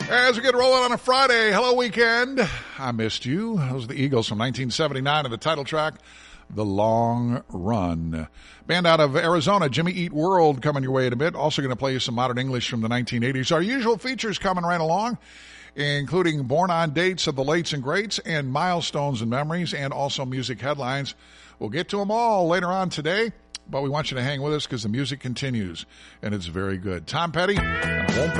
As we get rolling on a Friday, hello weekend. I missed you. Those are the Eagles from 1979 and the title track, The Long Run. Band out of Arizona, Jimmy Eat World, coming your way in a bit. Also going to play you some modern English from the 1980s. Our usual features coming right along, including born on dates of the lates and greats and milestones and memories, and also music headlines. We'll get to them all later on today, but we want you to hang with us because the music continues, and it's very good. Tom Petty, and I won't